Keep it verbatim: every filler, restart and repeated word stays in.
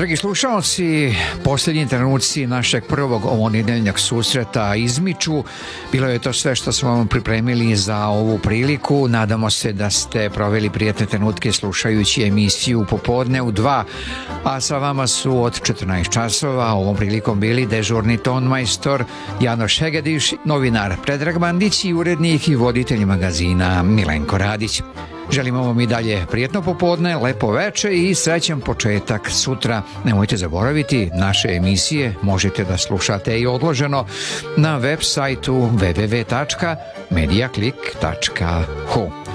Dragi slušalci, posljednji trenuci našeg prvog ovonedeljnog susreta izmiču. Bilo je to sve što smo vam pripremili za ovu priliku. Nadamo se da ste proveli prijatne trenutke slušajući emisiju Popodne u dva, a sa vama su od četrnaest časova ovom prilikom bili dežurni tonmajstor Janoš Hegediš, novinar Predrag Mandić i urednik i voditelj magazina Milenko Radić. Želimo vam i dalje prijatno popodne, lepo veče i srećan početak sutra. Nemojte zaboraviti, naše emisije možete da slušate i odloženo na web sajtu w w w tačka mediaclick tačka h u.